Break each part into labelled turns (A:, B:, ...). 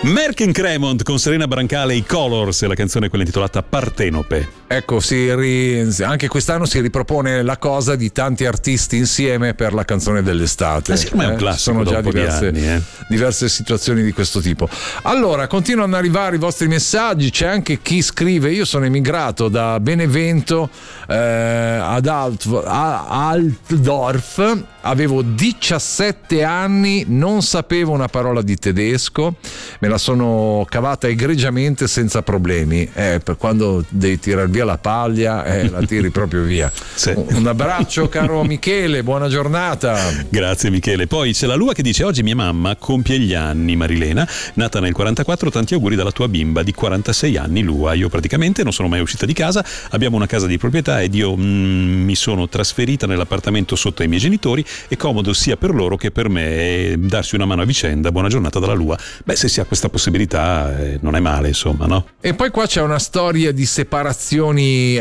A: Merck Cremont con Serena Brancale, i Colors, e la canzone è quella intitolata Partenope.
B: Ecco, anche quest'anno si ripropone la cosa di tanti artisti insieme per la canzone dell'estate.
A: Sì, ma è un classico.
B: Sono già diverse situazioni di questo tipo. Allora, continuano ad arrivare i vostri messaggi. C'è anche chi scrive: io sono emigrato da Benevento ad Altdorf, avevo 17 anni, non sapevo una parola di tedesco, me la sono cavata egregiamente senza problemi. Per quando devi tirar via la paglia, la tiri proprio via.
A: Sì.
B: Un abbraccio caro Michele, buona giornata.
A: Grazie Michele. Poi c'è la Lua che dice: oggi mia mamma compie gli anni, Marilena, nata nel 44, tanti auguri dalla tua bimba di 46 anni Lua. Io praticamente non sono mai uscita di casa, abbiamo una casa di proprietà ed io mi sono trasferita nell'appartamento sotto ai miei genitori, è comodo sia per loro che per me darsi una mano a vicenda. Buona giornata dalla Lua. Beh, se si ha questa possibilità non è male, insomma, no?
B: E poi qua c'è una storia di separazioni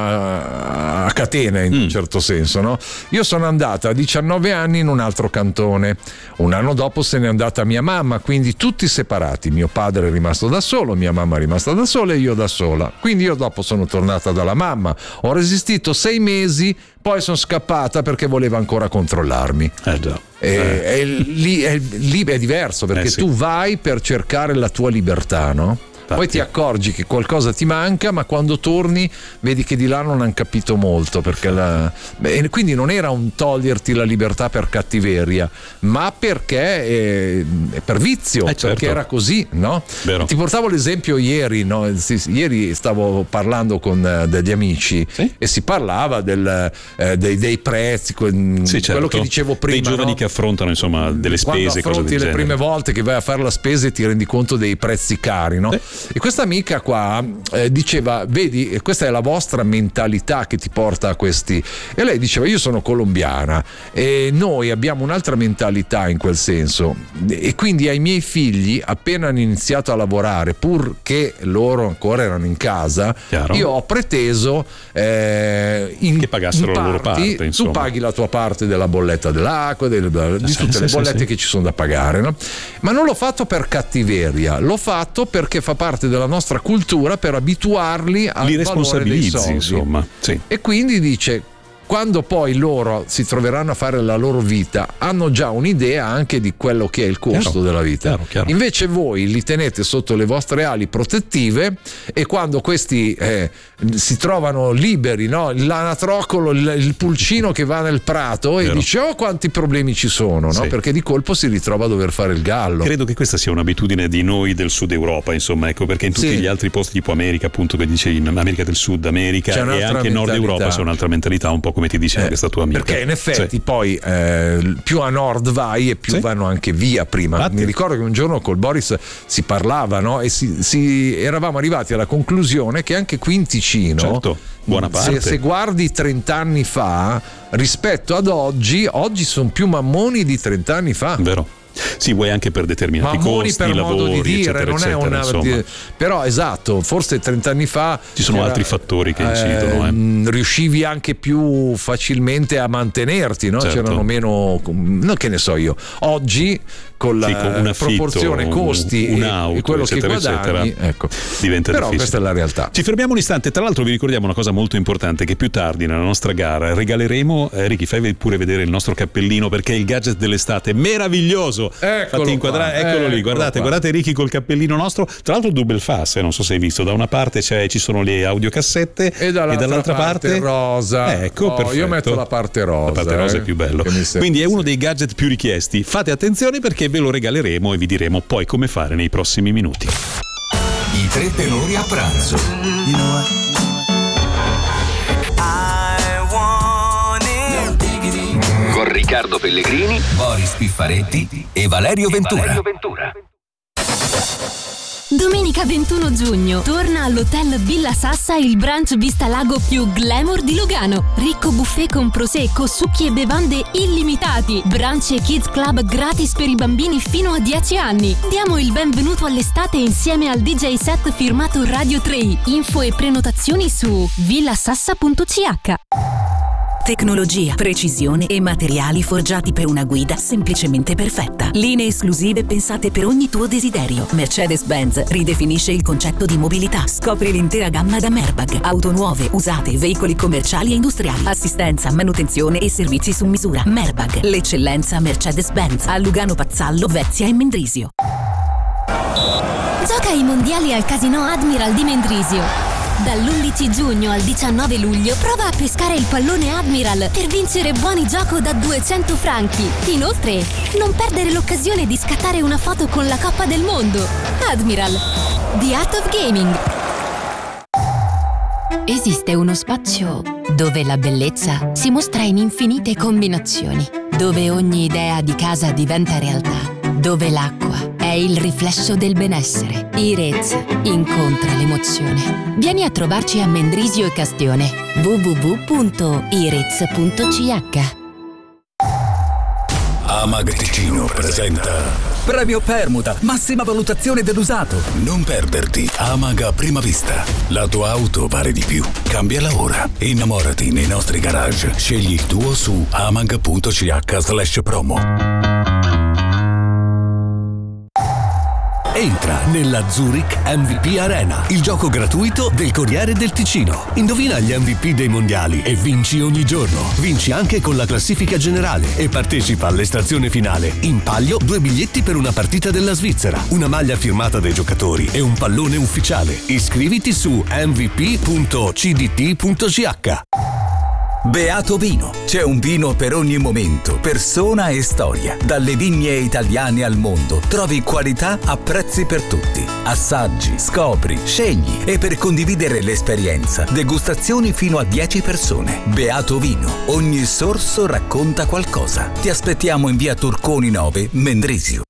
B: a catena, in un certo senso, no? Io sono andata a 19 anni in un altro cantone, un anno dopo se n'è andata mia mamma, quindi tutti separati. Mio padre è rimasto da solo, mia mamma è rimasta da sola e io da sola. Quindi io dopo sono tornata dalla mamma, ho resistito 6 mesi, poi sono scappata perché voleva ancora controllarmi.
A: Già.
B: Lì è diverso, perché
A: sì.
B: tu vai per cercare la tua libertà, no? Poi ti accorgi che qualcosa ti manca, ma quando torni vedi che di là non hanno capito molto, perché quindi non era un toglierti la libertà per cattiveria, ma perché per vizio,
A: certo.
B: Perché era così, no?
A: Vero.
B: Ti portavo l'esempio ieri, no? Ieri stavo parlando con degli amici, sì? E si parlava dei prezzi,
A: certo.
B: Quello che dicevo prima,
A: dei giovani, no? Che affrontano insomma delle spese,
B: quando affronti le prime volte che vai a fare la spesa e ti rendi conto dei prezzi cari, no? E questa amica qua diceva: vedi, questa è la vostra mentalità che ti porta a questi. E lei diceva: io sono colombiana e noi abbiamo un'altra mentalità in quel senso, e quindi ai miei figli, appena hanno iniziato a lavorare, pur che loro ancora erano in casa, chiaro, io ho preteso
A: che pagassero la loro parte, insomma.
B: Tu paghi la tua parte della bolletta dell'acqua, di tutte le bollette che ci sono da pagare, no? Ma non l'ho fatto per cattiveria, l'ho fatto perché fa parte della nostra cultura, per abituarli al valore dei soldi,
A: insomma. Sì.
B: E quindi dice: quando poi loro si troveranno a fare la loro vita, hanno già un'idea anche di quello che è il costo della vita. Chiaro. Invece voi li tenete sotto le vostre ali protettive, e quando questi si trovano liberi, no? L'anatrocolo, il pulcino che va nel prato, e dice: oh, quanti problemi ci sono, no?
A: Sì.
B: Perché di colpo si ritrova a dover fare il gallo.
A: Credo che questa sia un'abitudine di noi del Sud Europa, insomma, ecco, perché in tutti gli altri posti tipo America, appunto, che dicevi, in America del Sud, America e anche Nord Europa, c'è un'altra mentalità, un po' come ti diceva questa tua amica.
B: Perché in effetti poi più a nord vai e più vanno anche via prima. Mi ricordo che un giorno col Boris si parlava, no? E eravamo arrivati alla conclusione che anche qui in Ticino,
A: buona parte,
B: se guardi 30 anni fa rispetto ad oggi sono più mammoni di 30 anni fa.
A: Vero. Sì, vuoi anche per determinati
B: costi,
A: per
B: lavori,
A: modo di dire,
B: eccetera, non
A: eccetera,
B: è però esatto, forse 30 anni fa
A: ci sono altri fattori che incidono.
B: Riuscivi anche più facilmente a mantenerti, no?
A: Certo.
B: C'erano meno, no, che ne so io. Oggi con la
A: con un affitto,
B: proporzione costi
A: un'auto,
B: e quello
A: eccetera,
B: che guadagni, ecco,
A: diventa
B: però
A: difficile.
B: Questa è la realtà.
A: Ci fermiamo un istante. Tra l'altro vi ricordiamo una cosa molto importante, che più tardi nella nostra gara regaleremo, Ricky, fai pure vedere il nostro cappellino, perché è il gadget dell'estate
B: Eccolo
A: meraviglioso. Fatti inquadrare, eccolo lì, guardate Ricky col cappellino nostro, tra l'altro double face, non so se hai visto, da una parte ci sono le audiocassette
B: e dall'altra parte rosa.
A: Ecco, perfetto.
B: Io metto la parte rosa.
A: La parte rosa è più bello. Quindi è uno dei gadget più richiesti. Fate attenzione, perché ve lo regaleremo e vi diremo poi come fare nei prossimi minuti.
C: I tre tenori a pranzo. You know what? Con Riccardo Pellegrini, Boris Piffaretti e Valerio Ventura.
D: Domenica 21 giugno torna all'Hotel Villa Sassa il brunch vista lago più glamour di Lugano. Ricco buffet con prosecco, succhi e bevande illimitati. Brunch e kids club gratis per i bambini fino a 10 anni. Diamo il benvenuto all'estate insieme al DJ set firmato Radio 3. Info e prenotazioni su villasassa.ch.
E: Tecnologia, precisione e materiali forgiati per una guida semplicemente perfetta. Linee esclusive pensate per ogni tuo desiderio. Mercedes-Benz ridefinisce il concetto di mobilità. Scopri l'intera gamma da Merbag. Auto nuove, usate, veicoli commerciali e industriali. Assistenza, manutenzione e servizi su misura. Merbag, l'eccellenza Mercedes-Benz. A Lugano Pazzallo, Vezia e Mendrisio.
D: Gioca ai mondiali al Casino Admiral di Mendrisio. Dall'11 giugno al 19 luglio prova a pescare il pallone Admiral per vincere buoni gioco da 200 franchi. Inoltre, non perdere l'occasione di scattare una foto con la Coppa del Mondo. Admiral, The Art of Gaming. Esiste uno spazio dove la bellezza si mostra in infinite combinazioni, dove ogni idea di casa diventa realtà, dove l'acqua è il riflesso del benessere. Irez incontra l'emozione. Vieni a trovarci a Mendrisio e Castione. www.irez.ch.
C: Amag Ticino presenta
F: Premio Permuta, massima valutazione dell'usato.
C: Non perderti Amag a prima vista. La tua auto vale di più. Cambiala ora. Innamorati nei nostri garage. Scegli il tuo su amag.ch/promo. Entra nella Zurich MVP Arena, il gioco gratuito del Corriere del Ticino. Indovina gli MVP dei mondiali e vinci ogni giorno. Vinci anche con la classifica generale e partecipa all'estrazione finale. In palio 2 biglietti per una partita della Svizzera, una maglia firmata dai giocatori e un pallone ufficiale. Iscriviti su mvp.cdt.ch.
F: Beato Vino. C'è un vino per ogni momento, persona e storia. Dalle vigne italiane al mondo trovi qualità a prezzi per tutti. Assaggi, scopri, scegli e per condividere l'esperienza, degustazioni fino a 10 persone. Beato Vino. Ogni sorso racconta qualcosa. Ti aspettiamo in via Turconi 9, Mendrisio.